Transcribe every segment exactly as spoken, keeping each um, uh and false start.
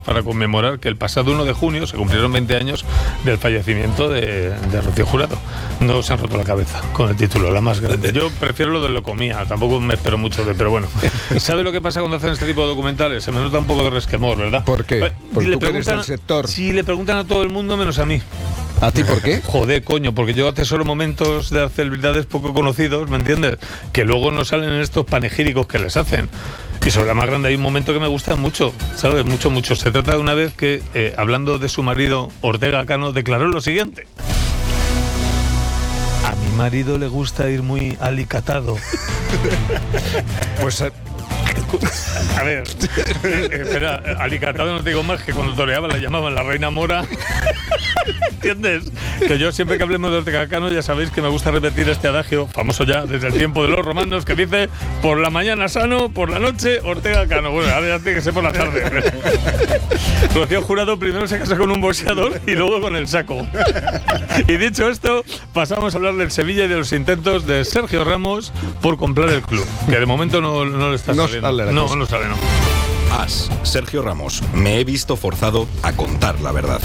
para conmemorar que el pasado uno de junio se cumplieron veinte años del fallecimiento de, de Rocío Jurado. No se han roto la cabeza con el título, la más grande. Yo prefiero lo de Lo comía, tampoco me espero mucho de, pero bueno. ¿Sabe lo que pasa cuando hacen este tipo de documentales? Se me nota un poco de resquemor, ¿verdad? ¿Por qué? Porque le tú eres preguntan, del sector. Sí, le preguntan a todo el mundo menos a mí. ¿A ti por qué? Joder, coño, porque yo atesoro momentos de celebridades poco conocidos, ¿me entiendes? Que luego no salen en estos panegíricos que les hacen. Y sobre la más grande hay un momento que me gusta mucho, ¿sabes? Mucho, mucho. Se trata de una vez que, eh, hablando de su marido, Ortega Cano declaró lo siguiente. A mi marido le gusta ir muy alicatado. Pues... A ver, eh, espera, alicatado no te digo más que cuando toreaba la llamaban la reina mora. ¿Entiendes? Que yo siempre que hablemos de Ortega Cano ya sabéis que me gusta repetir este adagio, famoso ya desde el tiempo de los romanos, que dice: por la mañana sano, por la noche Ortega Cano. Bueno, ahora ya tiene que ser por la tarde. Rocío Jurado primero se casa con un boxeador y luego con el saco. Y dicho esto, pasamos a hablar del Sevilla y de los intentos de Sergio Ramos por comprar el club, que de momento no, no le está no saliendo. Sale no, cosa. no sale, no. As, Sergio Ramos, me he visto forzado a contar la verdad.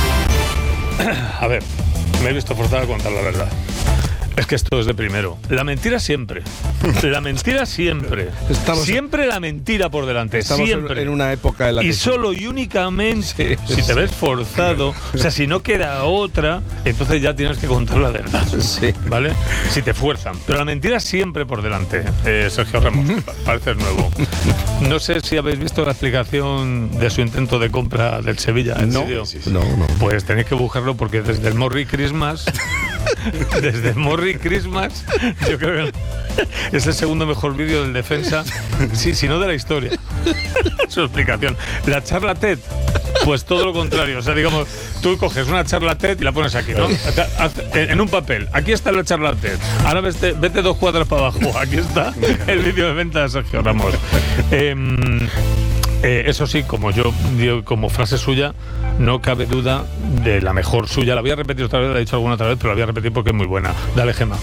A ver, me he visto forzado a contar la verdad. Es que esto es de primero. La mentira siempre. La mentira siempre. Estamos siempre la mentira por delante. Estamos siempre. en una época en la que... Y solo y únicamente, sí, si te ves forzado, o sea, si no queda otra, entonces ya tienes que contar la verdad. Sí. ¿Vale? Si te fuerzan. Pero la mentira siempre por delante, eh, Sergio Ramos. Pareces nuevo. No sé si habéis visto la explicación de su intento de compra del Sevilla. ¿En no, serio? Sí, sí. no, no. Pues tenéis que buscarlo porque desde el Merry Christmas... Desde el Merry Christmas, yo creo que es el segundo mejor vídeo del defensa, sí, si no de la historia. Su explicación. La charla TED, pues todo lo contrario. O sea, digamos, tú coges una charla TED y la pones aquí, ¿no? En un papel. Aquí está la charla TED. Ahora vete, vete dos cuadras para abajo. Aquí está el vídeo de venta de Sergio Ramos. Eh, Eh, eso sí, como yo digo, como frase suya, no cabe duda de la mejor suya. La voy a repetir otra vez, la he dicho alguna otra vez, pero la voy a repetir porque es muy buena. Dale, Gemma.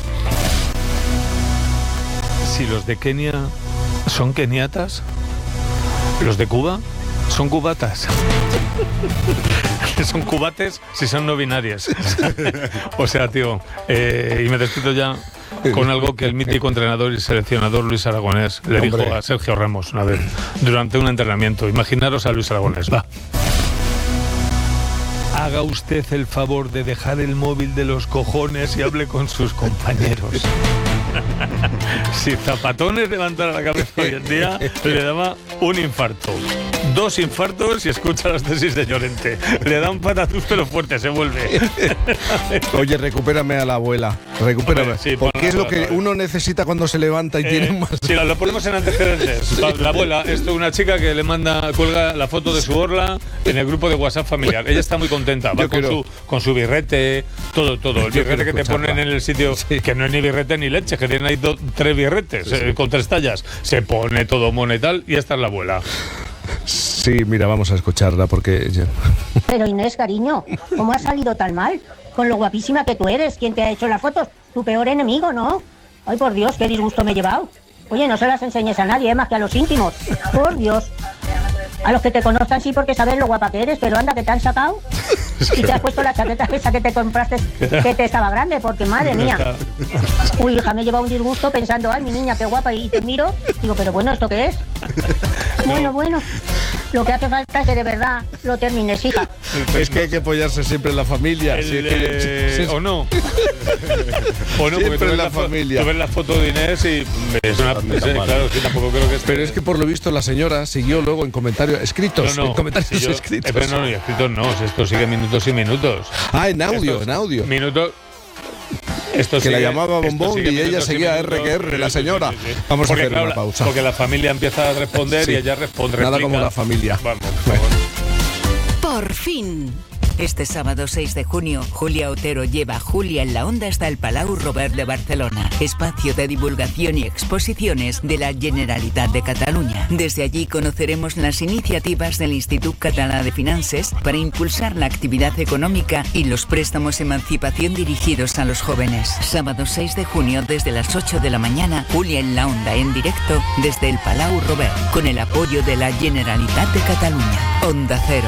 Si los de Kenia son keniatas, los de Cuba son cubatas. Son cubates si son no binarias. O sea, tío, eh, y me despido ya con algo que el mítico entrenador y seleccionador Luis Aragonés le Hombre. dijo a Sergio Ramos una vez durante un entrenamiento. Imaginaros a Luis Aragonés, va. Haga usted el favor de dejar el móvil de los cojones y hable con sus compañeros. Si Zapatones levantara la cabeza hoy en día, le daba un infarto. Dos infartos y escucha las tesis de Llorente. Le da un patatús pero fuerte, se vuelve. Oye, recupérame a la abuela. Recupérame. Sí, porque es lo que uno necesita cuando se levanta y eh, tiene más... Sí, lo ponemos en antecedentes. La, la abuela, esto es una chica que le manda, cuelga la foto de su orla en el grupo de WhatsApp familiar. Ella está muy contenta. Va con su, con su birrete, todo, todo. El birrete que te ponen en el sitio, sí. Que no es ni birrete ni leche, que tienen ahí do, tres birretes, sí, sí. Eh, con tres tallas. Se pone todo mono y tal, y esta es la abuela. Sí, mira, vamos a escucharla porque... Pero Inés, cariño, ¿cómo has salido tan mal? Con lo guapísima que tú eres, ¿quién te ha hecho las fotos? Tu peor enemigo, ¿no? Ay, por Dios, qué disgusto me he llevado. Oye, no se las enseñes a nadie, más que a los íntimos. Por Dios. A los que te conozcan sí porque saben lo guapa que eres, pero anda, que te han sacado. Y te has puesto la chaqueta esa que te compraste, que te estaba grande, porque madre mía. Uy, hija, me he llevado un disgusto pensando, ay, mi niña, qué guapa, y te miro, digo, pero bueno, ¿esto qué es? Bueno, bueno, lo que hace falta es que de verdad lo termines, hija. Es que hay que apoyarse siempre en la familia. El, sí, eh, sí, sí. ¿O no? O no, siempre porque en la, la familia. Tú ves la foto de Inés y es una... Es, claro, sí, tampoco creo que esté... Pero es que por lo visto la señora siguió luego en comentarios escritos, no, no, en comentarios si yo, escritos. Eh, pero no, no, escritos no, si esto sigue minutos y minutos. Ah, en audio, Estos en audio. Minutos... Esto que sigue, la llamaba Bombón y ella seguía R que R, la señora. Sí, sí, sí. Vamos porque, a hacer claro, una pausa. Porque la familia empieza a responder sí. y ella responde. Nada replica. como la familia. Vamos, por favor. Por fin. Este sábado seis de junio, Julia Otero lleva a Julia en la Onda hasta el Palau Robert de Barcelona, espacio de divulgación y exposiciones de la Generalitat de Catalunya. Desde allí conoceremos las iniciativas del Institut Català de Finances para impulsar la actividad económica y los préstamos emancipación dirigidos a los jóvenes. Sábado seis de junio desde las ocho de la mañana, Julia en la Onda en directo desde el Palau Robert, con el apoyo de la Generalitat de Catalunya. Onda Cero.